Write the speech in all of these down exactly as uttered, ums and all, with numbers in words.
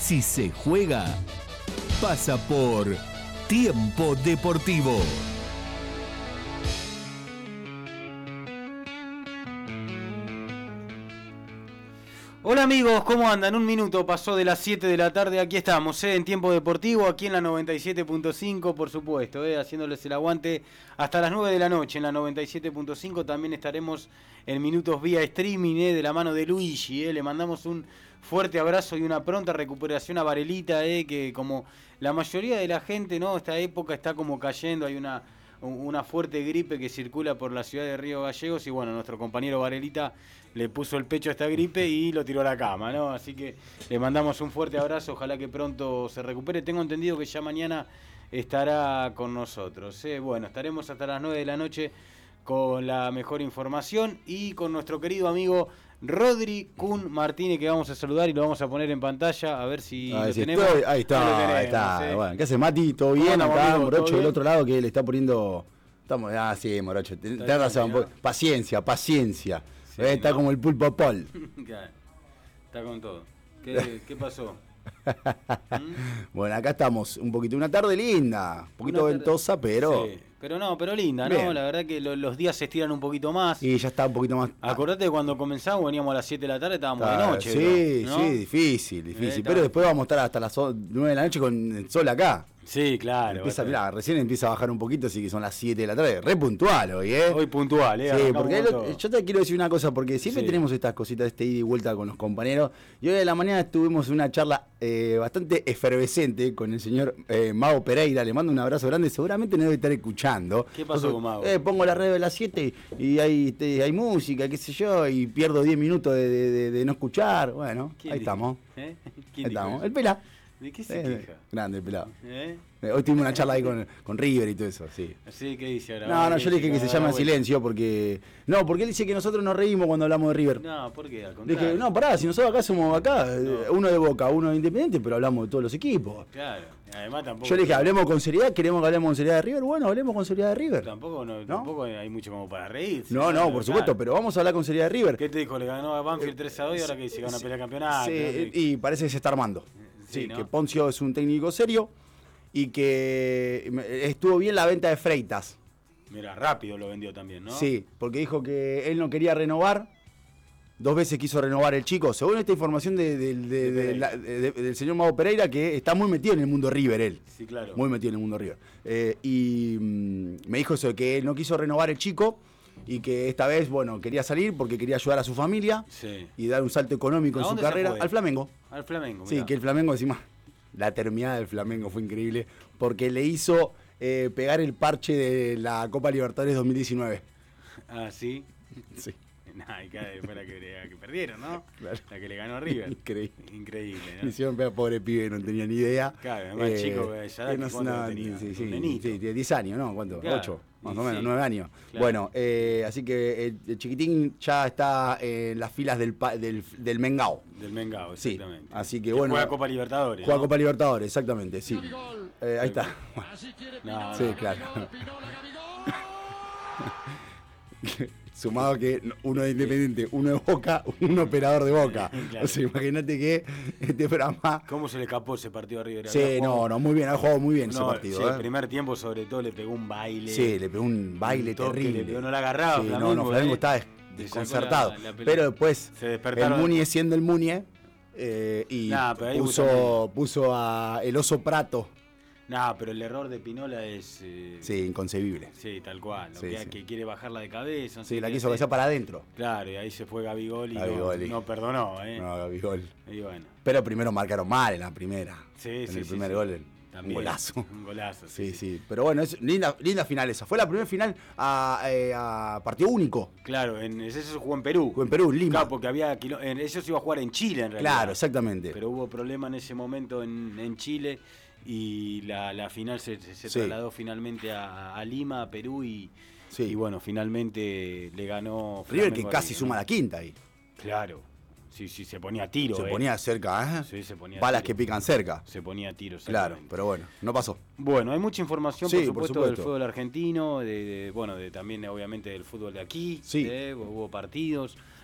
Si se juega, pasa por Tiempo Deportivo. Hola amigos, ¿cómo andan? Un minuto pasó de las siete de la tarde, aquí estamos, ¿eh? En Tiempo Deportivo, aquí en la noventa y siete punto cinco, por supuesto, ¿eh? Haciéndoles el aguante hasta las nueve de la noche en la noventa y siete punto cinco. También estaremos en minutos vía streaming, ¿eh? De la mano de Luigi, ¿eh? Le mandamos un fuerte abrazo y una pronta recuperación a Varelita, ¿eh? Que como la mayoría de la gente, ¿no? Esta época está como cayendo, hay una... una fuerte gripe que circula por la ciudad de Río Gallegos y bueno, nuestro compañero Varelita le puso el pecho a esta gripe y lo tiró a la cama, ¿no? Así que le mandamos un fuerte abrazo, ojalá que pronto se recupere. Tengo entendido que ya mañana estará con nosotros, ¿eh? Bueno, estaremos hasta las nueve de la noche con la mejor información y con nuestro querido amigo Rodri Kun Martínez, que vamos a saludar y lo vamos a poner en pantalla a ver si ah, lo si tenemos. Estoy, ahí está, no tenemos, ahí está. ¿eh? Bueno, ¿qué hace Mati? ¿Todo bien? Andamos, Acá, amigo? Morocho ¿Todo del bien? otro lado que le está poniendo... Estamos, ah, sí, Morocho, tenés razón. ¿no? Paciencia, paciencia. Sí, eh, está ¿no? como el pulpo Paul. Está con todo. ¿Qué, qué pasó? ¿Mm? Bueno, acá estamos, un poquito, una tarde linda, un poquito Una tarde- ventosa, pero... Sí, pero no, pero linda, ¿no? Bien. La verdad que lo- los días se estiran un poquito más. Y ya está un poquito más... Acordate que cuando comenzamos veníamos a las siete de la tarde, estábamos Ah, de noche. sí, ¿no? sí, difícil, difícil. Eh, está- pero después vamos a estar hasta las nueve de la noche con el sol acá. Sí, claro. Empieza, va a mirá, recién empieza a bajar un poquito, así que son las siete de la tarde. Re puntual hoy, ¿eh? estar- Hoy puntual, ¿eh? Sí, Arrancamos porque con lo- todo. yo te quiero decir una cosa, porque siempre Sí. tenemos estas cositas, este ida y vuelta con los compañeros. Y hoy de la mañana tuvimos una charla eh, bastante efervescente con el señor eh, Mago Pereira. Le mando un abrazo grande, seguramente no debe estar escuchando. ¿Qué pasó con Mago? Eh, pongo la red de las siete y hay, te- hay música, qué sé yo, y pierdo diez minutos de, de- de- de no escuchar. Bueno, ¿Quién ahí dijo? estamos. ¿Eh? Ahí ¿Quién dijo estamos. eso? El Pela. ¿De qué se Eh, queja? grande el pelado. ¿Eh? Eh, Hoy tuvimos una charla ahí con, con River y todo eso, sí. Sí, ¿qué dice ahora? No, no, ¿Qué yo le dije que dice? se llame a Ah, bueno. silencio porque... No, porque él dice que nosotros nos reímos cuando hablamos de River. No, ¿por qué? Al Le contrario. dije, no, pará, si nosotros acá somos acá, eh, No. uno de Boca, uno de Independiente, pero hablamos de todos los equipos. Claro. Además tampoco... Yo le dije, hablemos con seriedad, queremos que hablemos con seriedad de River, bueno, hablemos con seriedad de River. Tampoco, no, ¿No? tampoco hay mucho como para reírse. No, no, por supuesto, Claro. pero vamos a hablar con seriedad de River. ¿Qué te dijo? Le ganó a Banfield tres a dos y ahora que dice que van a pelear campeonato. Sí, ¿no? y parece que se está armando. Sí, Sí, ¿no? que Poncio es un técnico serio y que me- estuvo bien la venta de Freitas. Mira, rápido lo vendió también, ¿no? Sí, porque dijo que él no quería renovar. Dos veces quiso renovar el chico. Según esta información de- de- de- De de Pereira. la- de- del señor Mago Pereira, que está muy metido en el mundo River él. Sí, claro. Muy metido en el mundo River. Eh, y mm, me dijo eso, que él no quiso renovar el chico y que esta vez, bueno, quería salir porque quería ayudar a su familia Sí. y dar un salto económico ¿A en su dónde se carrera fue? al Flamengo. Al Flamengo, Sí, mirá. que el Flamengo encima, la terminada del Flamengo fue increíble porque le hizo eh, pegar el parche de la Copa Libertadores dos mil diecinueve. Ah, sí. Sí. Nah, y cada fue la que, la que perdieron, ¿no? Claro. La que le ganó a River. Increíble. Increíble, Le ¿no? hicieron pegar, pobre pibe, no tenía ni idea. Claro, además chico, eh, ya que ¿cuánto tenía? Sí, Un sí, nenito. sí, tiene diez años, ¿no? ¿Cuánto? Claro. ocho, más Y o menos, sí. nueve años. Claro. Bueno, eh, así que el, el chiquitín ya está en las filas del, pa- del, del Mengao. Del Mengao, Sí, exactamente. así que bueno. Juega Copa Libertadores. Juega ¿no? Copa Libertadores, exactamente, sí. Eh, ahí está. No, Sí, no. claro. Sumado que uno de Independiente, uno de Boca, un operador de Boca. Claro. O sea, imagínate que este programa... ¿Cómo se le escapó ese partido a River? Sí, Había no, jugado- no, muy bien, ha jugado muy bien ese No, partido. sí, ¿eh? el primer tiempo sobre todo le pegó un baile. Sí, le pegó un baile Un toque, terrible. le pegó, no la agarraba, Sí, Flamengo, no, no, Flamengo eh. estaba des- Le sacó desconcertado. la- la pelota. Pero después, Se despertaron. el Muñe siendo el Muñe, eh, y Nah, pero ahí puso, puso a el Oso Prato. No, pero el error de Pinola es. eh, Sí, inconcebible. sí, tal cual. Lo Sí, que, sí. que quiere bajarla de cabeza. no sé Sí, la qué quiso hacer. pasar para adentro. Claro, y ahí se fue Gabigol y no, Gabigol y- no perdonó, ¿eh? No, Gabigol. Y bueno. Pero primero marcaron mal en la primera. Sí, en sí, el sí, primer sí. gol. el- También, Un golazo. Un golazo. Sí, sí. Pero bueno, es linda, linda final esa. Fue la primera final a, eh, a partido único. Claro, en, ese se jugó en Perú. En Perú, en Lima. Claro, porque había. quilo- En, eso se iba a jugar en Chile, en realidad. Claro, exactamente. Pero hubo problema en ese momento en, en Chile y la, la final se, se Sí. trasladó finalmente a, a Lima, a Perú y, Sí. y bueno, finalmente le ganó River Flamengo que a casi River, suma ¿no? la quinta ahí. Claro, sí, sí, se ponía a tiro. Se eh. ponía cerca, ¿eh? Sí, se ponía a Balas tiro. que pican cerca. Se ponía a tiro, Claro, exactamente. pero bueno, no pasó. Bueno, hay mucha información, Sí, por, por supuesto, del supuesto. fútbol argentino, de, de- bueno, de, también obviamente del fútbol de aquí. Sí. eh, hubo partidos.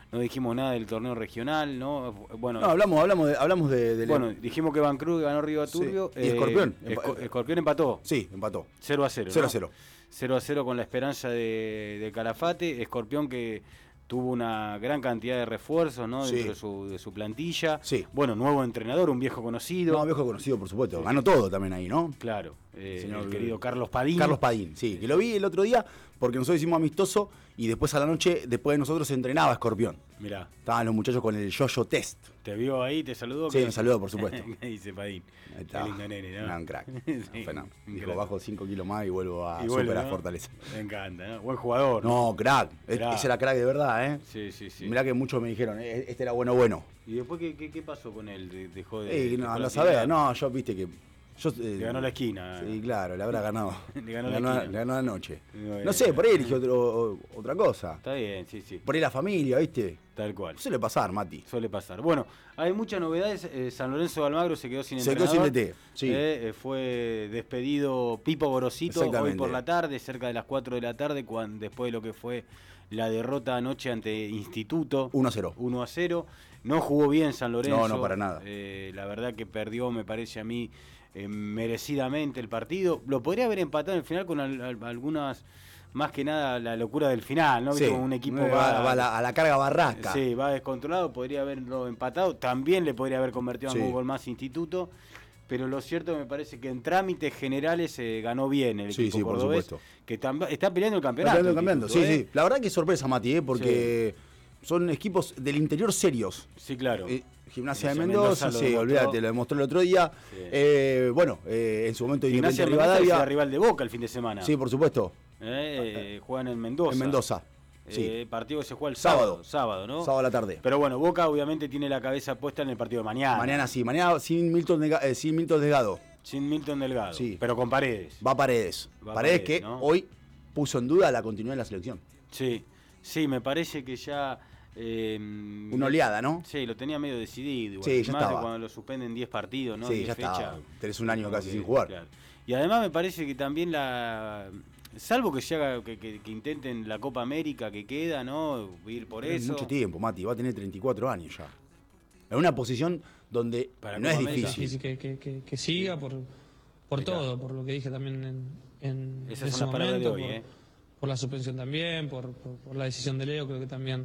no dijimos nada del torneo regional, ¿no? Bueno, No, hablamos, hablamos de, hablamos de, de bueno dijimos que Van Cruz ganó Río Turbio. Sí. Y Escorpión. Eh, Esco- Escorpión empató. Sí, empató. cero a cero. cero a ¿no? cero. cero a cero con la esperanza de, de Calafate. Escorpión que tuvo una gran cantidad de refuerzos, ¿no? Sí. Dentro de su, de su plantilla. Sí. Bueno, nuevo entrenador, un viejo conocido. No, viejo conocido, por supuesto. Ganó todo también ahí, ¿no? Claro, eh, Señor- el querido Carlos Padín. Carlos Padín, sí, que lo vi el otro día porque nosotros hicimos amistoso y después a la noche, después de nosotros, se entrenaba Escorpión. Mirá, Estaban los muchachos con el yo-yo test. te vio ahí, te saludó. Sí, ¿qué? me saludó, por supuesto. ¿Qué dice Padín? Ahí está. Qué lindo nene, ¿no? Nah, un crack. Sí, Un fenómeno. un Dijo, crack. bajo cinco kilos más y vuelvo a Y vuelve, superar ¿no? Fortaleza. Me encanta, ¿no? Buen jugador. No, crack. E- Crack. Ese era crack de verdad, ¿eh? Sí, sí, sí. Mirá que muchos me dijeron, "Eh, este era bueno, bueno. ¿Y después qué, qué, qué pasó con él? De- Dejó de. Eh, dejó no, la no sabés, actividad? no, yo viste que. Yo, eh, Le ganó la esquina. Sí, claro, le habrá ganado. Le ganó la ganó, esquina. le ganó la noche. No, No eh, sé, por ahí eligió otro- otra cosa. Está bien, sí, sí. Por ahí la familia, ¿viste? Tal cual. Suele pasar, Mati. Suele pasar. Bueno, hay muchas novedades. Eh, San Lorenzo de Almagro se quedó sin Se quedó entrenador. sin D T, sí. Eh, eh, fue despedido Pipo Gorosito hoy Exactamente. por la tarde, cerca de las cuatro de la tarde, cuando, después de lo que fue la derrota anoche ante Instituto. uno a cero. uno a cero. No jugó bien San Lorenzo. No, no, para nada. Eh, la verdad que perdió, me parece a mí, eh, merecidamente el partido. Lo podría haber empatado en el final con al- al- algunas, más que nada la locura del final, ¿no? Sí, Viste, como un equipo va, va, va a, la, a la carga barrasca. Sí, va descontrolado, podría haberlo empatado, también le podría haber convertido en Sí. un gol más Instituto, pero lo cierto me parece que en trámites generales eh, ganó bien el Sí, equipo sí, por cordobés, supuesto. que tam- está peleando el campeonato. Campeando, campeando. Sí, Instituto, ¿eh? sí. La verdad que sorpresa, Mati, ¿eh? Porque son equipos del interior serios. Sí, claro. Eh, Gimnasia de Gimnasia Mendoza, Mendoza lo sí, demostró. olvídate, lo demostró el otro día. Sí. Eh, bueno, eh, en su momento Gimnasia Independiente de Mendoza Rivadavia. será rival de Boca el fin de semana. Sí, por supuesto. Eh, eh, juegan en Mendoza. En Mendoza. Eh, Sí. partido que se juega el Sábado. sábado. Sábado, ¿no? Sábado a la tarde. Pero bueno, Boca obviamente tiene la cabeza puesta en el partido de mañana. Mañana sí, mañana sin Milton, Dega- eh, sin Milton Delgado. Sin Milton Delgado. Sí. Pero con Paredes. Va Paredes. Va Paredes, Paredes, que ¿no? hoy puso en duda la continuidad de la selección. Sí, sí, me parece que ya... eh, Una oleada, ¿no? Sí, lo tenía medio decidido. Igual. Sí, ya Más de estaba. cuando lo suspenden diez partidos, ¿no? Sí, diez ya fechas. está. Tenés un año Como casi que, sin jugar. claro. Y además me parece que también la... Salvo que se haga, que, que- que intenten la Copa América que queda, ¿no? Ir por Es eso. mucho tiempo, Mati. Va a tener treinta y cuatro años ya. En una posición donde Para no Copa es América. difícil. Sí, sí, que, que, que, que siga por, por Claro. todo, por lo que dije también en, en Esas son ese las palabras de momento, hoy, por, ¿eh? por la suspensión también, por, por, por la decisión de Leo, creo que también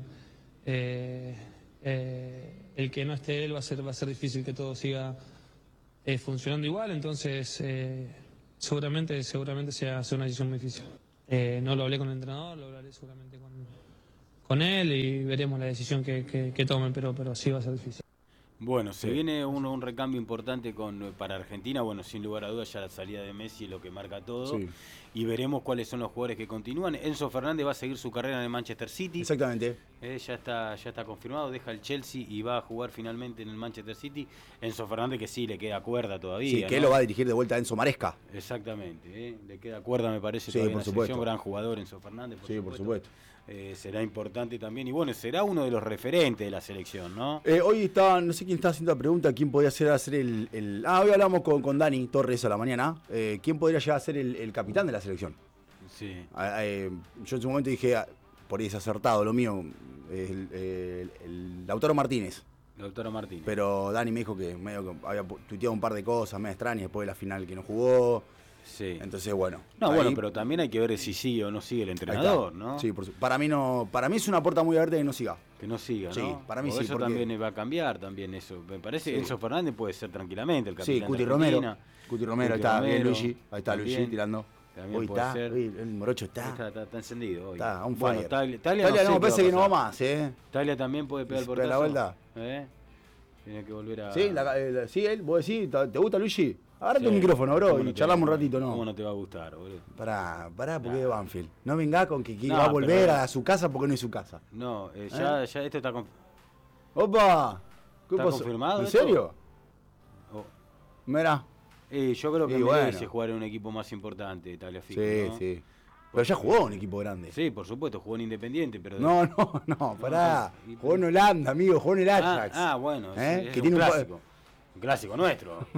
eh, eh, el que no esté él va a ser, va a ser difícil que todo siga eh, funcionando igual, entonces eh, seguramente, seguramente sea, sea una decisión muy difícil. Eh, no lo hablé con el entrenador, lo hablaré seguramente con, con él y veremos la decisión que, que, que tomen, pero, pero sí va a ser difícil. Bueno, se Sí. viene un, un recambio importante con para Argentina, bueno, sin lugar a dudas ya la salida de Messi es lo que marca todo, Sí. y veremos cuáles son los jugadores que continúan. Enzo Fernández va a seguir su carrera en el Manchester City, Exactamente. eh, ya está ya está confirmado, deja el Chelsea y va a jugar finalmente en el Manchester City. Enzo Fernández que sí, le queda cuerda todavía. Sí, que ¿no? él lo va a dirigir de vuelta a Enzo Maresca. Exactamente, eh, le queda cuerda me parece Sí, todavía en por la supuesto. selección, gran jugador Enzo Fernández, por Sí, supuesto. por supuesto. Eh, será importante también y bueno, será uno de los referentes de la selección, ¿no? Eh, hoy está, no sé quién está haciendo la pregunta, quién podría ser hacer el, el- Ah, hoy hablamos con, con Dani Torres a la mañana. Eh, ¿Quién podría llegar a ser el, el capitán de la selección? Sí. Ah, eh, yo en su momento dije, ah, por ahí es acertado lo mío, el, el- el Lautaro Martínez. Doctora Martínez. Pero Dani me dijo que medio que había pu- tuiteado un par de cosas medio extrañas después de la final que no jugó. Sí. Entonces, bueno. No, ahí- bueno, pero también hay que ver si sigue o no sigue el ahí está. entrenador, ¿no? Sí, por su- para mí no, para mí es una puerta muy abierta que no siga. Que no siga, ¿no? Sí, para mí O sí, eso porque- también va a cambiar también eso. Me parece que Sí. Enzo Fernández puede ser tranquilamente el capitán Sí, Cuti de Romero. Argentina. Cuti Romero, ahí Cuti está, bien Romero, Luigi. Ahí está también. Luigi tirando. También Hoy puede está, ser. hoy el morocho está. Está, está- está encendido hoy. Está on Bueno, fire. Taglia, Taglia Taglia no, no, sé qué parece que no va pasar. más, ¿eh? Taglia también puede pegar el ¿Se pega portazo. la vuelta? ¿Eh? Tiene que volver a... Sí, la- eh, sí, él, vos decís, ¿te te gusta Luigi? Agárrate Sí. un micrófono, bro, ¿Cómo y no te charlamos un va- ratito, ¿no? ¿Cómo no te va a gustar, boludo? Pará, pará, porque Nah. es de Banfield. No venga con que, que No, va a volver pero- a su casa porque no es su casa. No, eh, ya, ya esto está... conf- ¡Opa! ¿Qué ¿Está pasó? confirmado ¿En esto? serio? oh. Mira. Eh, yo creo que Y merece bueno. jugar en un equipo más importante, Tagliafico, Sí, ¿no? sí. Pero ya jugó en un equipo grande. Sí, por supuesto, jugó en Independiente, pero... No, no, no, pará. y- Jugó en Holanda, amigo, jugó en el Ah, Ajax. ah, bueno, ¿Eh? es, Que un tiene un pa- clásico. Un clásico nuestro.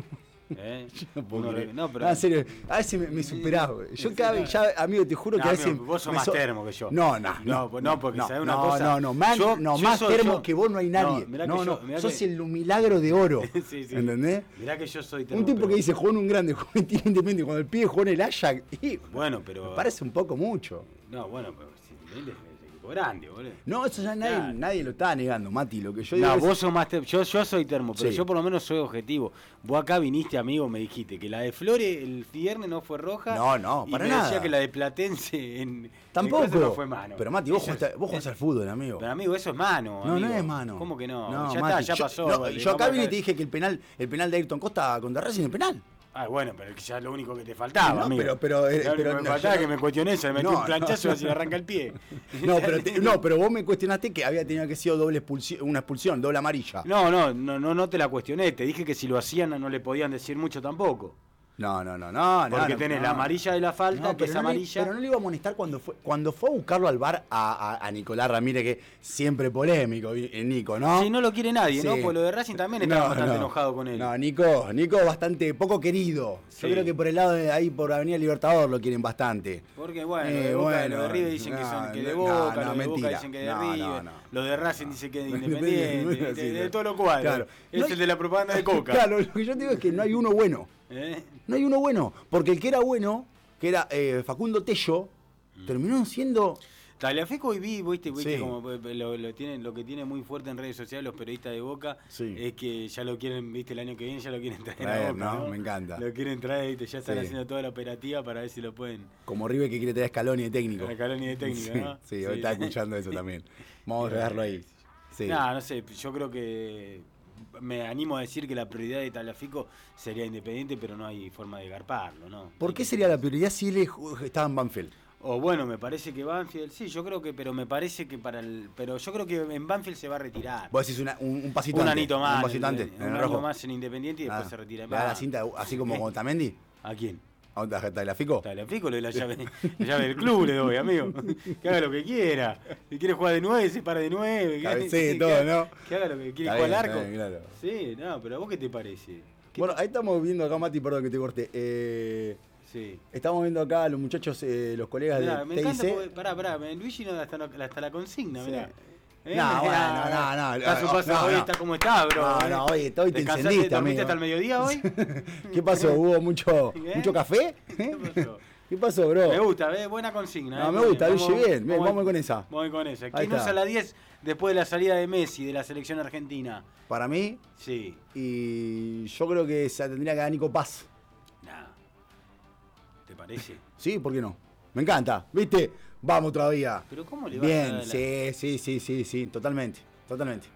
¿Eh? No puedo Uno creer. re- no, pero... No, en serio, a veces me, me superás, güey. Yo cada vez, ya, amigo, te juro No, que a amigo, veces. vos sos me más so- termo que yo. No, no, No, no. no, porque no, ¿sabés una no, cosa? No, no, más, Yo- no, yo más soy- termo yo- que vos no hay nadie. No, mirá que No, yo- no, mirá sos que- el milagro de oro. Sí, sí. ¿Entendés? Mirá que yo soy termo, Un tipo pero- que dice, jugó en un grande, jugó en Tigre Independiente, cuando el pibe jugó en el Ajax. Y, Bueno, pero... me parece un poco mucho. No, bueno, pero si él es el equipo grande, boludo. No, eso ya nadie, Claro. nadie lo está negando, Mati. Lo que yo digo No, es- vos sos más termo. Yo, yo soy termo, pero Sí. yo por lo menos soy objetivo. Vos acá viniste, amigo, me dijiste que la de Flores el viernes no fue roja. No, no, y para me nada. decía que la de Platense en... Tampoco. en Coso no fue mano. Pero Mati, vos Eso jugás, es- vos jugás al fútbol, amigo. Pero amigo, eso es mano. No, amigo. no es mano. ¿Cómo que no? No, ya Mati, está, ya yo- pasó. no, vale, yo acá vamos a vine y dejar- te dije que el penal, el penal de Ayrton Costa contra Racing es penal. Ah, bueno, pero ya es lo único que te faltaba, No, amigo. pero- pero- eh, Lo único pero que me no, faltaba yo es que no- me cuestioné eso, le metí No, un planchazo no. y así le arranca el pie. No, pero te- no, pero vos me cuestionaste que había tenido que ser doble expulsión, una expulsión, doble amarilla. No, no, no, no, no te la cuestioné. Te dije que si lo hacían no le podían decir mucho tampoco. No, no, no, no. Porque no, tenés no. la amarilla de la falta, No, que pero es no le- amarilla. pero no le iba a amonestar cuando fue cuando fue a buscarlo al bar a, a- a Nicolás Ramírez, que siempre polémico, eh, Nico, ¿no? Si no lo quiere nadie, ¿no? Sí. Porque lo de Racing también estaba No, bastante no. enojado con él. No, Nico, Nico bastante poco querido. Sí. Yo creo que por el lado de ahí, por Avenida Libertador, lo quieren bastante. Porque bueno, Eh, lo de Boca, bueno, lo de River dicen que no, son que de no, Boca, no, lo de Boca mentira. dicen que de No, River, no, no. lo de Racing dice que de Independiente, Independiente, sí, de, de no. todos los cuadros. Claro. Es No el hay- de la propaganda de Coca. Claro, lo que yo te digo es que no hay uno bueno. ¿Eh? No hay uno bueno. Porque el que era bueno, que era eh, Facundo Tello, terminó siendo. Tagliafico hoy vi, viste, viste Sí. como lo, lo tienen, lo que tiene muy fuerte en redes sociales los periodistas de Boca Sí. es que ya lo quieren, viste, el año que viene ya lo quieren traer a Traer, Boca, ¿no? ¿no? Me encanta. Lo quieren traer, viste, ya están Sí. haciendo toda la operativa para ver si lo pueden. Como River que quiere traer a Scaloni de técnico. La Caloni de técnico, sí, ¿no? sí, hoy está escuchando eso también. Vamos a dejarlo ahí. Sí. No, no sé, yo creo que me animo a decir que la prioridad de Tagliafico sería Independiente, pero no hay forma de garparlo, ¿no? ¿Por qué sería la prioridad si él ju- estaba en Banfield? O bueno, me parece que Banfield, sí, yo creo que, pero me parece que para el, pero yo creo que en Banfield se va a retirar. Vos decís una- un, un pasito Un antes. anito más, Un pasito en- antes, en- en un el año rojo. más en Independiente y después Ah, se retira en le da la Banfield. cinta así como con Otamendi. ¿A quién? ¿A Tagliafico? Tagliafico le doy la llave, la llave del club, le doy, amigo. Que haga lo que quiera. Si quiere jugar de nueve, se para de nueve. que- Cabecee, que- todo, que- ¿no? Que haga lo que quiere Está jugar al bien, arco. está bien, claro. Sí, no, pero ¿a vos qué te parece? ¿Qué Bueno, te- ahí estamos viendo acá, Mati, perdón que te corte. Eh, Sí. estamos viendo acá a los muchachos, eh, los colegas Mirá, de me T I encanta C. porque, pará, pará, me- Luigi no da hasta, no- hasta la consigna, Sí. mirá. ¿Eh? No, bueno, no, no, Está su no, paso, no, hoy no. está como está, bro. No, ¿eh? no, hoy, hoy te ¿Descansaste, encendiste, dormiste amigo. hasta el mediodía hoy? ¿Qué pasó? ¿Hubo mucho, ¿Eh? mucho café? ¿Qué pasó? ¿Qué pasó, bro? Me gusta, ¿ves? Buena consigna. No, ¿eh? me Muy gusta, bien. Luigi, bien, bien, vamos con esa. Vamos con esa. Ahí ¿Quién está. usa la diez después de la salida de Messi de la selección argentina? Para mí, Sí. y yo creo que se tendría que dar Nico Paz. Nah. ¿Te parece? Sí, ¿por qué no? Me encanta, ¿viste? Vamos todavía. Pero ¿cómo le vas a Bien, dar la- sí, sí, sí, sí, sí, totalmente, totalmente.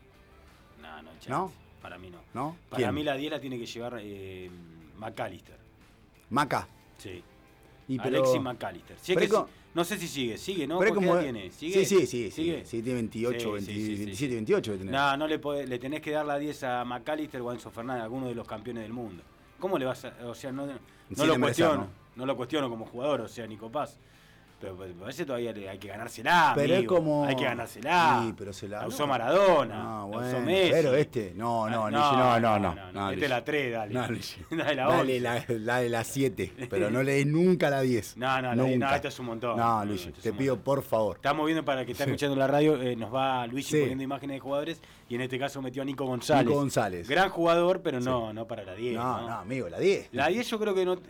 No, no, chance. ¿No? Para mí no. ¿No? Para ¿Quién? mí la diez la tiene que llevar eh, McAllister. Maca. Sí. Y pero- Alexis McAllister. Si es pero que es co- si- no sé si sigue, sigue, ¿no? pero es ¿Qué como- edad tiene? ¿Sigue? Sí, sí, sí, ¿Sigue? sí, sí, tiene veintiocho, Sí, veinte, sí, sí, sí, veintisiete, sí. veintiocho de tener. No, no le, podés- le tenés que dar la diez a McAllister o a Enzo Fernández, alguno de los campeones del mundo. ¿Cómo le vas a...? O sea, no, no Sí, lo de merecer, cuestiono. ¿no? ¿no? lo cuestiono como jugador, o sea, Nico Paz. Pero me parece todavía le- hay que ganársela, Pero amigo. es como. Hay que ganársela. Sí, pero se la. La usó Maradona, No, la bueno. usó Messi. Pero este. No, no, Ah, Luigi, no, no, no. no, Este Luigi. la tres, dale. No, Luigi. Dale la Dale once. la, la de la siete. Pero no le des nunca la diez. No, no, la nunca. diez, no, esto es un montón. No, No, Luigi, esto es te un pido montón. por favor. Estamos viendo para que está escuchando la radio, eh, nos va Luigi Sí. poniendo imágenes de jugadores y en este caso metió a Nico González. Nico González. Gran jugador, pero no, no para la diez. No, No, no, amigo, la diez. La diez yo creo que no...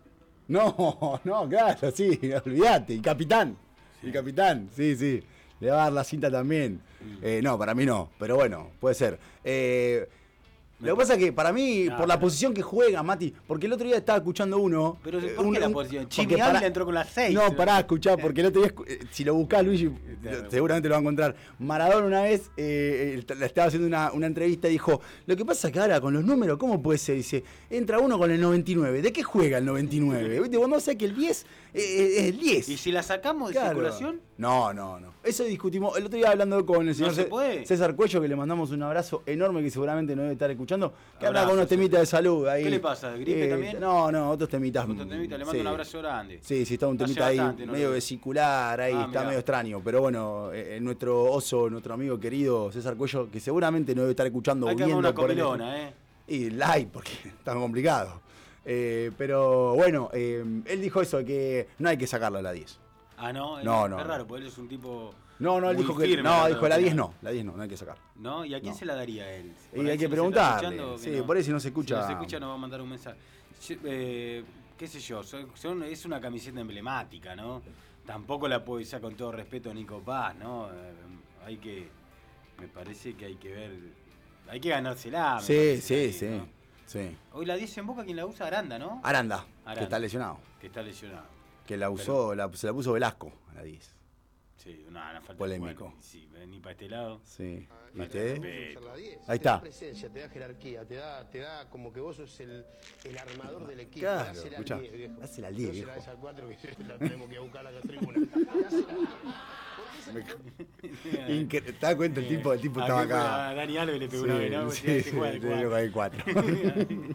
No, no, claro, sí, olvídate. Y capitán. Y capitán, sí, sí. Le va a dar la cinta también. Eh, no, para mí no, pero bueno, puede ser. Eh, lo que pasa es que para mí, No, por la pero- posición que juega, Mati, porque el otro día estaba escuchando uno. Pero eh, ¿por un- qué la un- posición? porque Chimi pará- Ávila entró con las seis. No, pará, escuchá, porque el otro día, escu- eh, si lo buscás, Luigi, Terrible. seguramente lo va a encontrar. Maradona una vez eh, eh, le estaba haciendo una, una entrevista y dijo, lo que pasa es que ahora con los números, ¿cómo puede ser? Dice, entra uno con el noventa y nueve. ¿De qué juega el noventa y nueve? ¿Viste? Vos no sabés que el diez eh, es el diez. ¿Y si la sacamos de Claro. circulación? No, no, no. Eso discutimos. El otro día hablando con el señor se Ce- puede. César Cuello, que le mandamos un abrazo enorme, que seguramente nos debe estar escuchando, que habla Abrazo, con unos César. temitas de salud ahí. ¿Qué le pasa? ¿Gripe Eh, también? No, no, otros temitas. Otro temita, le mando sí. un abrazo grande. Sí, sí, está un Hace temita ahí bastante, no medio lo- vesicular, ahí Ah, está mirá. medio extraño. Pero bueno, eh, nuestro oso, nuestro amigo querido César Cuello, que seguramente nos debe estar escuchando Hay que viendo armar una por el- comilona, ¿eh? Y light, porque está complicado. Eh, pero bueno, eh, él dijo eso, que no hay que sacarlo a la diez. Ah, no, No, es, no, es no. raro, porque él es un tipo. No, no, él muy dijo que. firme, No, ¿no? dijo la Pero diez final. no, la diez no, no hay que sacar. ¿No? ¿Y a quién No. se la daría él? Y Por ahí hay si que nos está preguntarle. escuchando, que Sí, por ahí si no se escucha. Si no se escucha, nos va a mandar un mensaje. Yo, eh, qué sé yo, son, son- es una camiseta emblemática, ¿no? Tampoco la puedo usar con todo respeto a Nico Paz, ¿no? Eh, hay que. Me parece que hay que ver. Hay que ganársela. me Sí, parece, sí, la diez, sí, ¿no? sí. Hoy la diez en Boca, ¿quién la usa? Aranda, ¿no? Aranda, Aranda. que está lesionado. Que está lesionado. Que la usó, la, se la puso Velasco a la diez. Sí, una, una falta Polémico. Bueno, sí, vení para este lado. Sí. Falta ¿Viste? de respeto. Ahí está. Te da presencia, te da jerarquía, te da, te da como que vos sos el, el armador del equipo. Claro, Dásela al escuchá, diez, viejo. dásela al diez, No se la viejo. des al cuatro, que la tenemos que buscar a la tribuna. Dásela al Incre- ¿Te das cuenta? El tipo, el tipo estaba Aquí acá. A Dani Alves le pegó Sí, una vez, ¿no? sí, Porque sí, se juega de te digo cuatro. que hay cuatro.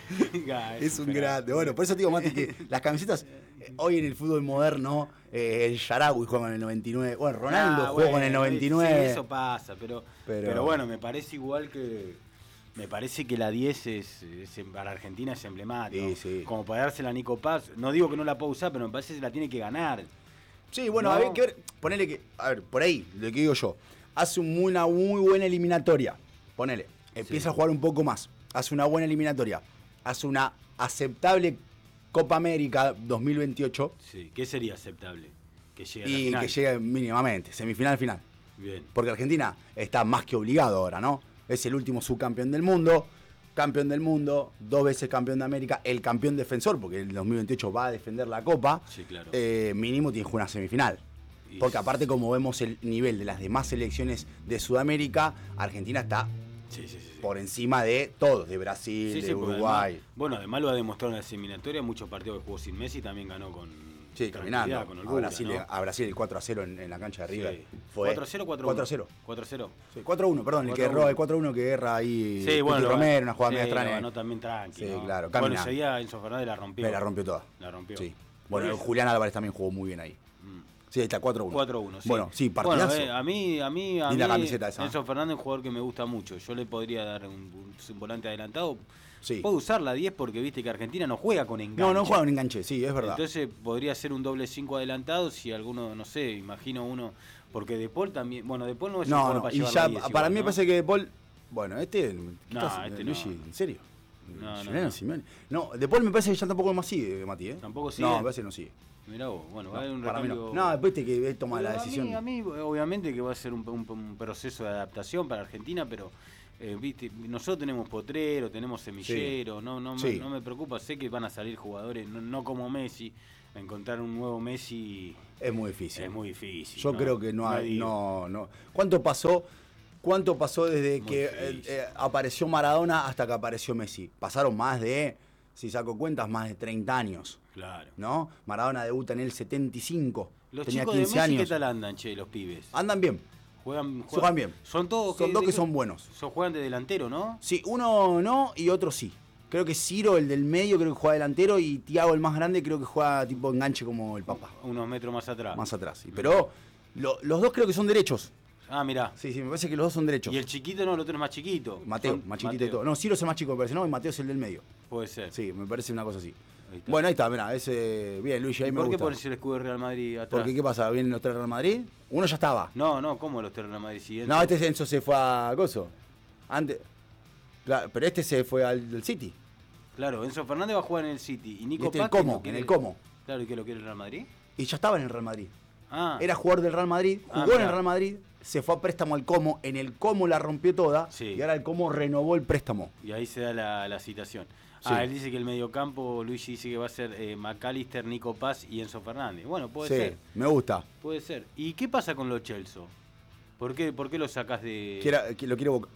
Ga, Es un pero- grande. Bueno, por eso digo, Mati, que las camisetas eh, hoy en el fútbol moderno, eh, el Sharawi juega con el noventa y nueve. Bueno, Ronaldo Ah, jugó con el bueno, noventa y nueve. Sí, eso pasa, pero, Pero- pero... bueno, me parece igual que. Me parece que la diez es, es em- para Argentina es emblemática. Sí, sí. Como para dársela a Nico Paz. No digo que no la pueda usar, pero me parece que se la tiene que ganar. Sí, bueno, No. a ver, que ver, ponele que, a ver, por ahí, lo que digo yo, hace un- una muy buena eliminatoria, ponele, empieza Sí. a jugar un poco más, hace una buena eliminatoria, hace una aceptable Copa América dos mil veintiocho Sí, ¿qué sería aceptable? Que llegue a la y final. que llegue mínimamente, semifinal, final. Bien. Porque Argentina está más que obligado ahora, ¿no? Es el último subcampeón del mundo, campeón del mundo, dos veces campeón de América, el campeón defensor, porque el dos mil veintiocho va a defender la Copa. Sí, claro. Eh, mínimo tiene que jugar una semifinal. Y Porque sí. aparte, como vemos el nivel de las demás selecciones de Sudamérica, Argentina está Sí, sí, sí. sí. por encima de todos, de Brasil, Sí, de sí, porque Uruguay. además- bueno, además lo ha demostrado en la eliminatoria, muchos partidos que jugó sin Messi también ganó con Sí, tranquilidad, caminando. con a, holgura, Brasil, ¿no? a Brasil el cuatro a cero en, en la cancha de River. Sí. Fue ¿cuatro a cero o cuatro a uno? cuatro a cero. cuatro a cero. Sí, cuatro a uno, perdón, el que cuatro a uno. erró, el cuatro a uno que erra ahí Sí, Tuti bueno, lo- Romero, una jugada sí, media lo extraña. ganó también tranqui, Sí, ¿no? claro, Bueno, caminando. ese día Enzo Fernández la rompió. Me la rompió toda. La rompió. Sí. Bueno, Por eso. Julián Álvarez también jugó muy bien ahí. Mm. Sí, ahí está cuatro a uno. cuatro a uno, sí. Bueno, sí, partidazo. Bueno, eh, a mí, a mí, a Linda mí, camiseta esa. Enzo Fernández es un jugador que me gusta mucho. Yo le podría dar un, un- un volante adelantado. Sí. Puedo usar la diez porque viste que Argentina no juega con enganche. No, no juega un enganche, sí, es verdad. Entonces podría ser un doble cinco adelantado si alguno, no sé, imagino uno. Porque De Paul también. Bueno, De Paul no es un no, jugador no, para y llevar ya, la diez para igual, mí me ¿no? parece que De Paul. Bueno, este. ¿qué No, estás- este Luigi, no. ¿en serio? No, no, Juliano no. Simeone. No, De Paul me parece que ya tampoco más sigue, Mati, ¿eh? ¿Tampoco sigue? No, me parece que no sigue. Mirá vos, bueno, va a haber un No, para mí recambio. no. No, después te que él toma Pero la a mí- decisión. A mí, obviamente, que va a ser un, un- un proceso de adaptación para Argentina, pero eh, viste, nosotros tenemos Potrero, tenemos Semillero, no, no, me, Sí. no me preocupa, sé que van a salir jugadores, no, no como Messi, encontrar un nuevo Messi Es muy difícil. es muy difícil. Yo creo que no hay. digo. No, no. ¿Cuánto pasó? ¿Cuánto pasó desde Muy que eh, difícil. eh, apareció Maradona hasta que apareció Messi? Pasaron más de, si saco cuentas, más de treinta años, Claro. ¿no? Maradona debuta en el setenta y cinco. Los tenía chicos de quince Messi, años. ¿qué tal andan, che, los pibes? Andan bien. Juegan, Juegan bien. Son todos Son dos que de- son buenos. son- juegan de delantero, ¿no? Sí, uno no y otro sí. Creo que Ciro, el del medio, creo que juega delantero y Tiago, el más grande, creo que juega tipo enganche como el papá. Unos metros más atrás. Más atrás. Sí. Pero lo- los dos creo que son derechos. Ah, mirá. Sí, sí, me parece que los dos son derechos. Y el chiquito no, el otro es más chiquito. Mateo, Son- más chiquito Mateo. y todo. No, Ciro es el más chico, me parece, ¿no? Y Mateo es el del medio. Puede ser. Sí, me parece una cosa así. Ahí está. Bueno, ahí está, mirá, ese. Bien, Luigi, ahí me ¿Por qué gusta. pones el escudo de Real Madrid atrás? Porque, ¿qué pasa? ¿Vienen los tres Real Madrid? Uno ya estaba. No, no, ¿cómo los tres Real Madrid siguientes? No, este Enzo se fue a Gozo. Antes. Claro, pero este se fue al del City. Claro, Enzo Fernández va a jugar en el City. Y Nico Y este el Paz, que Como, lo en quiere- el Como. Claro, ¿y que lo quiere el Real Madrid? Y ya estaba en el Real Madrid. Ah, Era jugador del Real Madrid, Ah, jugó en mirá. el Real Madrid, se fue a préstamo al Como, en el Como la rompió toda Sí. y ahora el Como renovó el préstamo. y ahí se da la, la citación. Sí. Ah, él dice que el mediocampo, Luigi dice que va a ser eh, McAllister, Nico Paz y Enzo Fernández. Bueno, puede Sí, ser, me gusta. puede ser. ¿Y qué pasa con los Chelsea? ¿Por qué, ¿Por qué lo sacas de...? Quiera- qui- lo quiere Boca.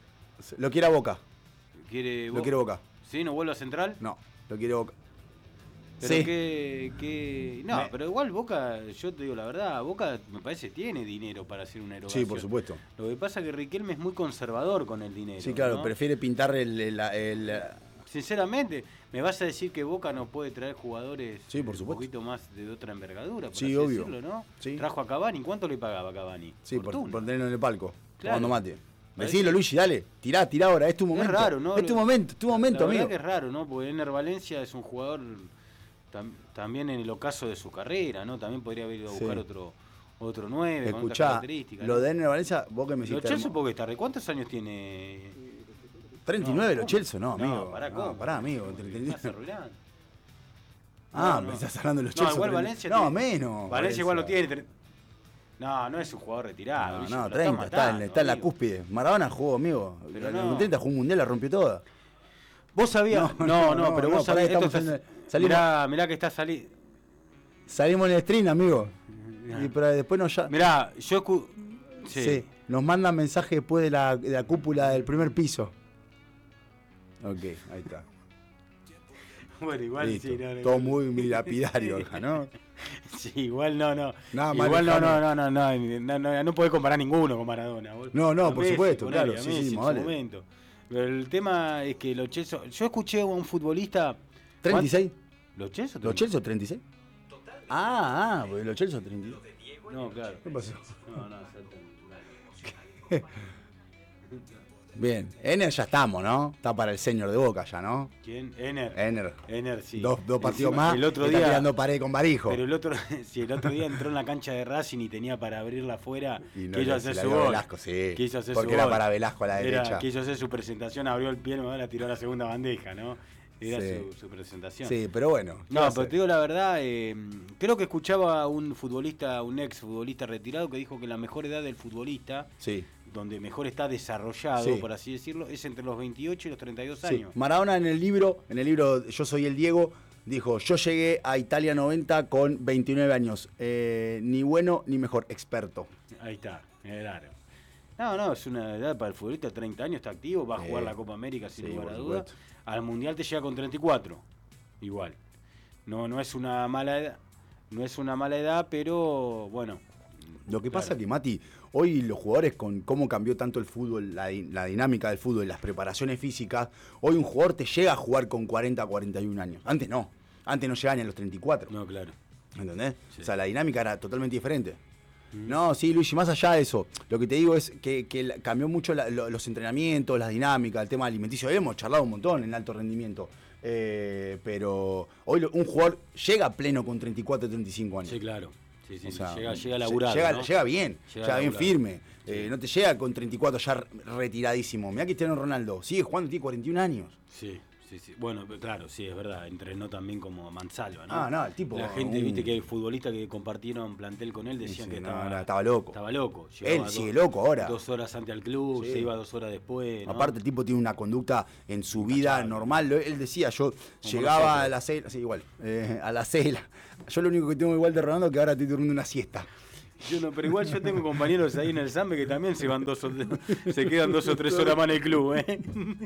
Lo quiere a Boca. ¿Quiere Lo Bo- quiere Boca. ¿Sí? ¿No vuelve a Central? No, lo quiere Boca. Pero Sí. que, que- No, Me- pero igual Boca, yo te digo la verdad, Boca me parece tiene dinero para hacer una erogación. Sí, por supuesto. Lo que pasa es que Riquelme es muy conservador con el dinero. Sí, claro, ¿no? prefiere pintar el, el- el- Sinceramente, ¿me vas a decir que Boca no puede traer jugadores Sí, por un supuesto. poquito más de otra envergadura? Por Sí, así obvio. decirlo, ¿no? Sí. Trajo a Cavani, ¿cuánto le pagaba a Cavani? Sí, por, Fortuna. por tenerlo en el palco, Claro. tomando mate. Decilo, Luigi, dale. Tirá, tirá ahora, es tu momento. Es raro, ¿no? Es tu momento, tu momento, la amigo. verdad que es raro, ¿no? Porque Ener Valencia es un jugador tam, también en el ocaso de su carrera, ¿no? También podría haber ido a buscar Sí. otro otro nueve con otras Escuchá, características. lo ¿no? de Ener Valencia, vos que me Los hiciste... Chelsea hermo- porque está, ¿cuántos años tiene? treinta y nueve No, los Chelsea, no, no, amigo. pará, No, ¿cómo? pará, amigo. treinta y nueve. Estás arruinando. Ah, No, me no. estás hablando de los No, Chelsea. igual treinta. Valencia No, tiene- menos. Valencia igual lo tiene. tre- No, no es un jugador retirado. No, Luis, no, lo treinta, está, matando, en, está en la amigo. cúspide. Maradona jugó, amigo. Pero En no. los treinta jugó un mundial, la rompió toda. Vos sabías. No, No, no, no, pero no, vos pará, sabías. estamos Esto está- en el- salimos- Mirá, mirá que está saliendo. Salimos en el stream, amigo. Y, pero después nos ya. Mirá, yo. escu- Sí. Sí. Nos mandan mensaje después de la, de la cúpula del primer piso. Ok, ahí está. Bueno, igual Listo. sí, no, no, Todo igual- muy lapidario acá, ¿no? Sí, igual no, no. Nada más igual no, lejano. no, no, no, no, no, no, no podés comparar ninguno con Maradona. boludo. No, no, A por Messi, supuesto, ponele, claro, a sí, Messi sí, en más su vale. momento. Pero el tema es que los Chelsea. Yo escuché a un futbolista. ¿treinta y seis? ¿Los Chelsea? ¿Los Chelsea treinta y seis? Ah, ah, porque los Chelsea treinta y dos. No, claro. ¿Qué pasó? No, no, saltan. Bien, Ener ya estamos, ¿no? Está para el señor de Boca ya, ¿no? ¿Quién? Ener. Ener. Ener, sí. Dos, dos partidos Encima, más. El otro está día. tirando pared con Barijo. Pero el otro, si el otro día entró en la cancha de Racing y tenía para abrirla afuera, Y no quiso le- hacer se la su dio gol. Velasco, sí. Quiso hacer Porque su era gol. para Velasco a la Era- derecha. Quiso hacer su presentación, abrió el pie, no, la tiró a la segunda bandeja, ¿no? Era Sí. su, su presentación. Sí, pero bueno. ¿qué va No, a pero hacer? te digo la verdad, eh, creo que escuchaba a un futbolista, un ex futbolista retirado que dijo que la mejor edad del futbolista, Sí. donde mejor está desarrollado, Sí. por así decirlo, es entre los veintiocho y los treinta y dos Sí. años. Maradona en el libro, en el libro Yo soy el Diego, dijo, yo llegué a Italia noventa con veintinueve años. Eh, ni bueno ni mejor, experto. Ahí está, claro. No, no, es una edad para el futbolista, treinta años, está activo, va a jugar Sí. la Copa América sin Sí, lugar a por duda. supuesto. Al Mundial te llega con treinta y cuatro, igual. No, no es una mala edad, no es una mala edad, pero bueno. Lo que pasa Claro. que, Mati, hoy los jugadores con cómo cambió tanto el fútbol, la, di- la dinámica del fútbol, las preparaciones físicas, hoy un jugador te llega a jugar con cuarenta, cuarenta y un años. Antes no, antes no llegaban ni a los treinta y cuatro. No, claro. ¿Entendés? Sí. O sea, la dinámica era totalmente diferente. No, sí, Luigi, más allá de eso, lo que te digo es que, que la- cambió mucho la- lo- los entrenamientos, las dinámicas, el tema alimenticio. Hemos charlado un montón en alto rendimiento. Eh, pero hoy lo- un jugador llega pleno con treinta y cuatro, treinta y cinco años. Sí, claro. Sí, sí, O sí, sea, llega, llega lle- laburado, Llega, ¿no? llega bien, Llega llega bien laburado. firme. Sí. Eh, no te llega con treinta y cuatro ya re- retiradísimo. Mirá Cristiano Ronaldo, sigue jugando, tiene cuarenta y un años. Sí, sí, sí. Bueno, claro, sí, es verdad. Entrenó también como Mansalva, ¿no? Ah, no, el tipo, La gente, un- viste que futbolistas que compartieron plantel con él decían Sí, que no, estaba, era- estaba loco. Estaba loco. Él Llegaba sigue dos- loco ahora. Dos horas antes al club, Sí. se iba dos horas después. ¿no? Aparte, el tipo tiene una conducta en su vida Intachable. normal. Lo- Él decía, yo llegaba nosotros. a las seis, sí, igual, eh, a las seis. Yo lo único que tengo igual de Ronaldo es que ahora estoy durmiendo una siesta. Yo no, pero igual yo tengo compañeros ahí en el Zambe que también se van dos o se quedan dos o tres horas más en el club, ¿eh?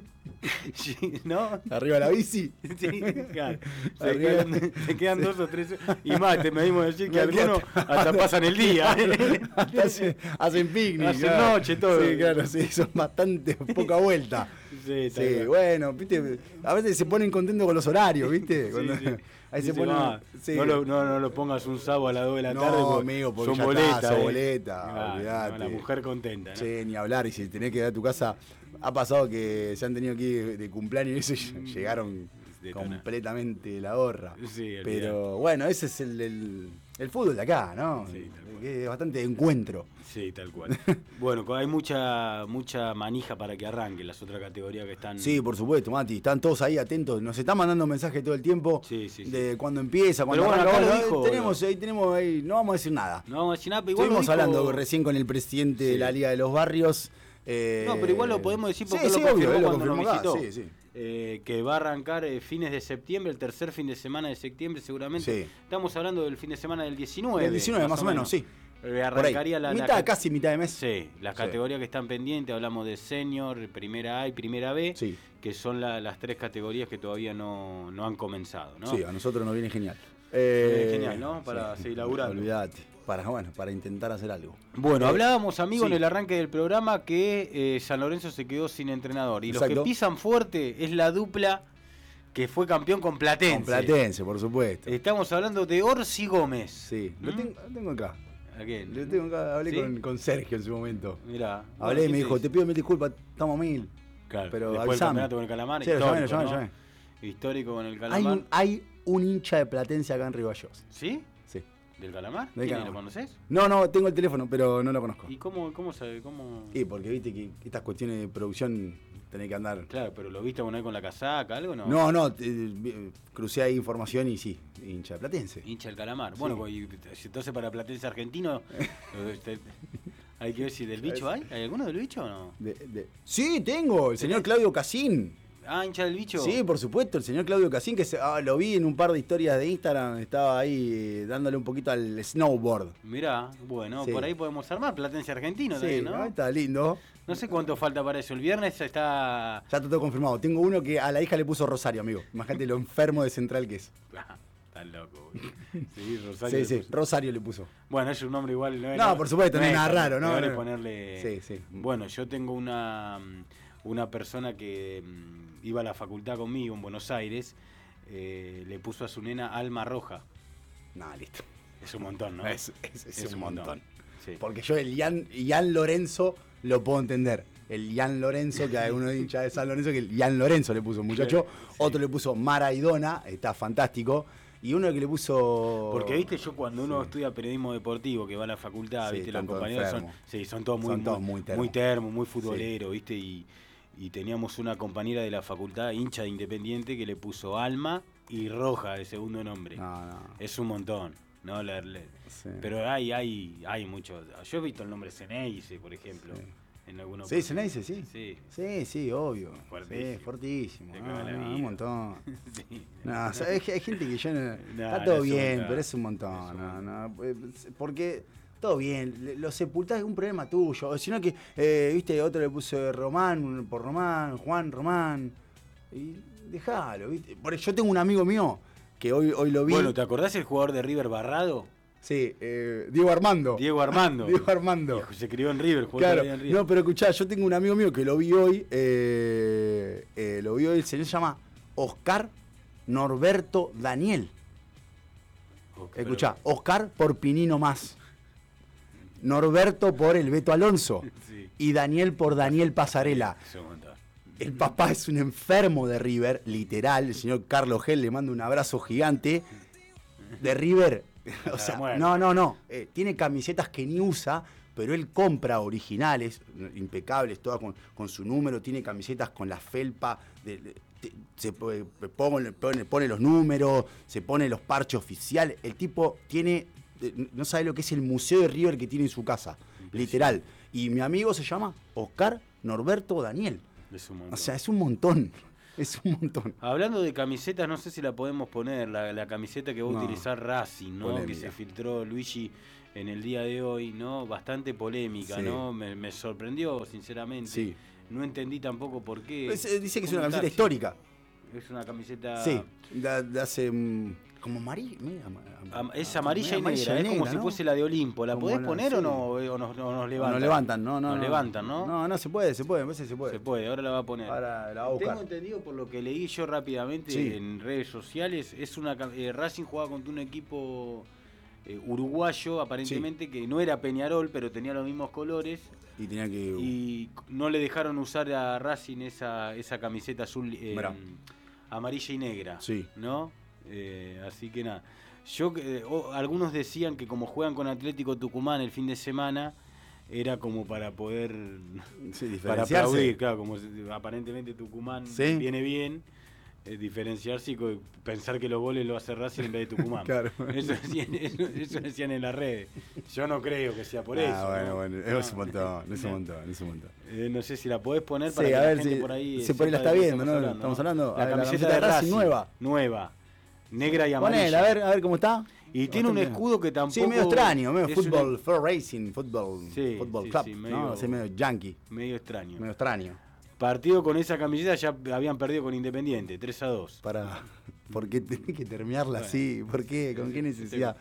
Sí, ¿no? Arriba de la bici. Sí, claro. Se, Arriba. quedan, se quedan dos o tres. Y más, te medimos decir que Me algunos quedo- hasta pasan el día. ¿eh? Hasta hacen, hacen picnic. Hacen claro. noche, todo. Sí, claro, sí, son bastante poca vuelta. Sí, tal Sí, cual. bueno, viste, a veces se ponen contentos con los horarios, ¿viste? Sí, Cuando- sí. Ahí se Dice, ponen. "Ma, sí. no, lo, no, no lo pongas un sábado a las dos de la No, tarde. porque amigo, porque son ya está, boletas. sos ¿eh? boleta, Claro, olvidate. no, la mujer contenta, ¿no? Sí, ni hablar, y si tenés que ir a tu casa, ha pasado que se han tenido que ir de cumpleaños y eso y llegaron Detona. completamente la gorra. Sí, olvidate. Pero bueno, ese es el, el, el fútbol de acá, ¿no? Sí, tal cual. Que es bastante de encuentro. Sí, tal cual. Bueno, hay mucha mucha manija para que arranque las otras categorías que están. Sí, por supuesto, Mati, están todos ahí atentos, nos están mandando mensajes todo el tiempo Sí, sí, sí. de cuando empieza, cuando Pero bueno, arranca. acá lo Bueno, dijo, tenemos, ahí tenemos ahí, no vamos a decir nada. No vamos a decir nada, pero igual Estuvimos lo dijo- hablando recién con el presidente de Sí. la Liga de los Barrios. eh, No, pero igual lo podemos decir porque sí, él sí, lo obvio, confirmó él lo cuando nos confirmó acá, visitó. sí, sí. Eh, que va a arrancar eh, fines de septiembre, el tercer fin de semana de septiembre seguramente. Sí. Estamos hablando del fin de semana del diecinueve. El diecinueve, más o menos, sí. Eh, Por ahí. arrancaría la, la mitad, ca- casi mitad de mes. Sí, las Sí. categorías que están pendientes, hablamos de senior, primera A y primera B, Sí. que son la- las tres categorías que todavía no, no han comenzado, ¿no? Sí, a nosotros nos viene genial. Viene Eh, genial, ¿no? Para seguir laburando. Olvídate. Para, bueno, para intentar hacer algo. Bueno, Eh, hablábamos, amigo, sí. en el arranque del programa que eh, San Lorenzo se quedó sin entrenador. Y los Exacto. que pisan fuerte es la dupla que fue campeón con Platense. Con Platense, por supuesto. Estamos hablando de Orsi Gómez. Sí, lo ¿Mm? tengo, lo tengo acá. ¿A quién? Le tengo, hablé ¿Sí? con, con Sergio en su momento. Mirá. Hablé y bueno, me ¿qué dijo, te te pido mil disculpas, estamos a mil. Claro, pero después del avisame. campeonato con el Calamar, Sí, lo histórico, llamé, lo llamé, ¿no? lo llamé. Histórico con el Hay Calamar. un, hay un hincha de Platense acá en Río Gallegos. ¿Sí? Sí. ¿Del Calamar? Del ¿Quién Calamar. lo conoces? No, no, tengo el teléfono, pero no lo conozco. ¿Y cómo, cómo sabe? ¿Cómo? Y porque viste que estas cuestiones de producción tenés que andar. Claro, pero ¿lo viste poner con la casaca, algo no? No, no, eh, crucé ahí información y sí, hincha de Platense. Hincha del Calamar. Bueno, y, entonces para Platense argentino, este, hay que ver si del bicho hay. ¿Hay alguno del bicho o no? De- de- Sí, tengo, el señor Claudio Casín. Ah, hincha del bicho. Sí, por supuesto, el señor Claudio Casín, que se- ah, lo vi en un par de historias de Instagram, estaba ahí eh, dándole un poquito al snowboard. Mirá, bueno, Sí. por ahí podemos armar Platense argentino Sí, también, ¿no? ah, está lindo. No sé cuánto falta para eso. El viernes está. Ya está todo confirmado. Tengo uno que a la hija le puso Rosario, amigo. Imagínate lo enfermo de central que es. Ah, está loco, boludo. Sí, Rosario. Sí, le sí, puso. Rosario le puso. Bueno, es un nombre igual. No, No, por supuesto, no es nada para- raro, ¿no? peor es No. ponerle. Sí, sí. Bueno, yo tengo una, una persona que mm, iba a la facultad conmigo en Buenos Aires. eh, le puso a su nena Alma Roja. No, listo. Es un montón, ¿no? Es, es- es un montón. Sí. Porque yo el Ian, Ian Lorenzo lo puedo entender. El Ian Lorenzo, que hay uno de hincha de San Lorenzo, que el Ian Lorenzo le puso un muchacho. Sí. Otro le puso Maradona, está fantástico. Y uno que le puso. Porque viste, yo cuando uno estudia periodismo deportivo, que va a la facultad, Sí, viste, los están todos compañeros son, enfermos. sí, son todos muy, Son todos muy, muy termos. muy termos, muy futboleros, viste, y, y teníamos una compañera de la facultad, hincha de Independiente, que le puso Alma y Roja de segundo nombre. No, no. Es un montón, ¿no? Le- le- Sí. Pero hay, hay, hay muchos. Yo he visto el nombre Ceneice, por ejemplo, Sí. en algunos. Sí, Ceneice, sí. Sí. Sí, sí, obvio. Fuertísimo. Sí, fortísimo. Te No, caga la no, vida. un montón. Sí. No, o sea, hay, hay gente que yo no. No, está todo es un bien, montón. pero es un montón. Es un No, no, eh, porque todo bien, le- lo sepultás es un problema tuyo. O sino que, eh, viste, otro le puso Román por Román, Juan Román. Y dejalo, viste. Por eso yo tengo un amigo mío que hoy, hoy lo vi. Bueno, ¿te acordás el jugador de River Barrado? Sí, eh, Diego Armando. Diego Armando. Diego Armando. Hijo, se crió en River, jugó Claro, todavía en River. no, pero escuchá, yo tengo un amigo mío que lo vi hoy, eh, eh, lo vi hoy, el señor se llama Oscar Norberto Daniel. Ok, Escuchá, Oscar por Pinino Más, Norberto por el Beto Alonso Sí. y Daniel por Daniel Pasarela. Es un montón. El papá es un enfermo de River, literal, el señor Carlos Gel le manda un abrazo gigante de River. O sea, muerte. no, no, no. eh, tiene camisetas que ni usa, pero él compra originales, impecables, todas con, con su número. Tiene camisetas con la felpa, de- de- te- se pone, pone, pone- pone los números, se pone los parches oficiales. El tipo tiene, eh, no sabe lo que es el museo de River que tiene en su casa, literal. Y mi amigo se llama Oscar Norberto Daniel. Es un montón. O sea, es un montón. Es un montón. Hablando de camisetas, no sé si la podemos poner, la, la camiseta que va a No. utilizar Racing, ¿no? Polémica. Que se filtró Luigi en el día de hoy, ¿no? Bastante polémica, Sí. ¿no? Me, me sorprendió, sinceramente. Sí. No entendí tampoco por qué. Pues, eh, dice que es una ¿Cómo camiseta está? histórica. Es una camiseta... Sí, de, de hace. mm, como amarilla. mira, ama- Am- es ah, amarilla y amarilla negra, y es como negra, si ¿no? fuese la de Olimpo. ¿La Como podés la- poner o, sí. no, o nos, o nos No, levantan? no levantan, no, no. Nos no. levantan, ¿no? No, no se puede, se puede, a veces se puede. Se puede, ahora la va a poner. Ahora la va a buscar. Tengo entendido por lo que leí yo rápidamente Sí. en redes sociales, es una cam- eh, Racing jugaba contra un equipo eh, uruguayo aparentemente que no era Peñarol, pero tenía los mismos colores Y tenía que. y no le dejaron usar a Racing esa, esa camiseta azul eh, Mirá. amarilla y negra, Sí. ¿no? Eh, así que nada. Yo eh, o- algunos decían que como juegan con Atlético Tucumán el fin de semana era como para poder Sí, para diferenciarse. aplaudir, claro, como si- aparentemente Tucumán Sí. viene bien, eh, diferenciarse y co- pensar que los goles lo hace Racing en vez de Tucumán. Claro. Eso decían, eso, eso decían en las redes. Yo no creo que sea por Ah, eso. bueno, ¿no? bueno, No. es un montón, es un montón, es un montón. Eh, no sé si la podés poner para Sí, que a la ver gente si- por ahí si por ahí la sepa está de qué viendo, ¿no? hablando, Estamos hablando, La a ver, la camiseta, camiseta de de Racing Racing nueva. Nueva. Negra y Ponela, amarilla. a ver, a ver cómo está. Y tiene un Bastante- escudo que tampoco... Sí, medio extraño, medio es fútbol, una- for racing, fútbol, Sí, fútbol sí, club, sí, ¿no? medio- Así medio yankee, medio extraño. medio extraño. Partido con esa camiseta ya habían perdido con Independiente, tres a dos. Para, ¿por qué tenés que terminarla así? ¿Por qué? ¿Con qué necesidad?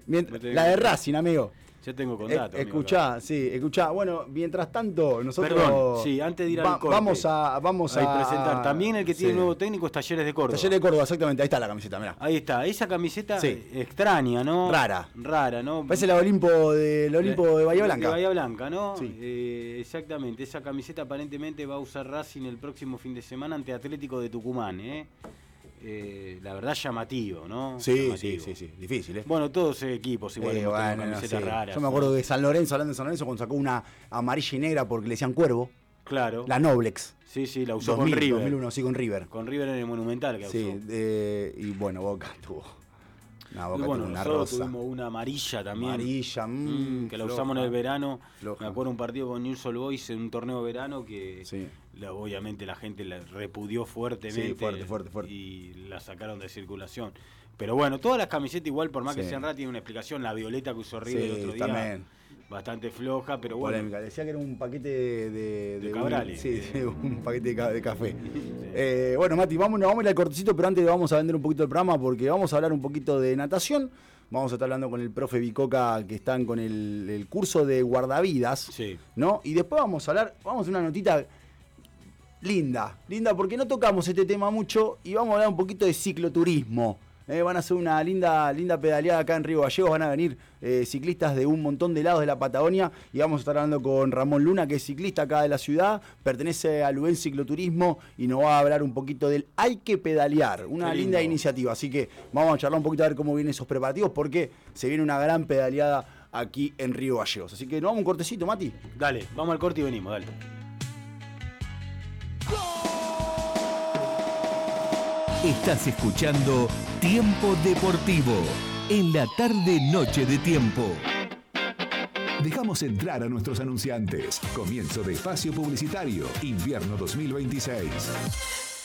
Mient- la de Racing, amigo. Ya tengo con Eh, datos. escuchá, sí, escuchá. Bueno, mientras tanto, nosotros. Perdón, sí, antes de ir al va- corte. Vamos a. Vamos Ahí a presentar. También el que tiene sí. nuevo técnico es Talleres de Córdoba. Talleres de Córdoba, exactamente. Ahí está la camiseta, mirá. Ahí está, esa camiseta Sí. extraña, ¿no? Rara. Rara, ¿no? Parece la Olimpo de, la Olimpo de Bahía Blanca. De Bahía Blanca, ¿no? Sí. Eh, exactamente, esa camiseta aparentemente va a usar Racing el próximo fin de semana ante Atlético de Tucumán, ¿eh? Eh, la verdad llamativo, ¿no? Sí, Llamativo. sí, sí, sí, difícil, ¿eh? Bueno, todos equipos igual Eh, hemos tenido bueno, no camisetas sé. raras. Yo me acuerdo ¿no? de San Lorenzo, hablando de San Lorenzo, cuando sacó una amarilla y negra porque le decían cuervo, Claro. la Noblex. Sí, sí, la usó dos mil, con River. dos mil uno, sí, con River. Con River en el Monumental que Sí, usó. eh, y bueno, Boca tuvo. No, Boca Y bueno, tuvo una nosotros rosa. tuvimos una amarilla también. Amarilla, Mm, mm, que la floja, usamos en el verano. floja. Me acuerdo un partido con News All Boys en un torneo de verano que Sí. la- obviamente la gente la repudió fuertemente. Sí, fuerte, fuerte, fuerte. Y la sacaron de circulación. Pero bueno, todas las camisetas igual, por más que Sí. sean raras, tienen una explicación. La violeta que usó River el Sí, otro día, también. bastante floja, pero bueno. Polémica. Decía que era un paquete de. De, De un- Cabrales. sí, sí, un paquete de, ca- de café. Eh, bueno, Mati, vamos, vamos a ir al cortecito, pero antes vamos a vender un poquito el programa porque vamos a hablar un poquito de natación. Vamos a estar hablando con el profe Bicoca, que están con el, el curso de guardavidas. Sí. ¿No? Y después vamos a hablar, vamos a hacer una notita linda, linda, porque no tocamos este tema mucho y vamos a hablar un poquito de cicloturismo. Eh, van a hacer una linda, linda pedaleada acá en Río Gallegos, van a venir eh, ciclistas de un montón de lados de la Patagonia y vamos a estar hablando con Ramón Luna, que es ciclista acá de la ciudad, pertenece al Luen Cicloturismo y nos va a hablar un poquito del Hay que pedalear, una Qué linda lindo. iniciativa. Así que vamos a charlar un poquito a ver cómo vienen esos preparativos, porque se viene una gran pedaleada aquí en Río Gallegos. Así que nos vamos un cortecito, Mati. Dale, vamos al corte y venimos, dale. Estás escuchando Tiempo Deportivo en la tarde-noche de Tiempo. Dejamos entrar a nuestros anunciantes. Comienzo de espacio publicitario, invierno dos mil veintiséis.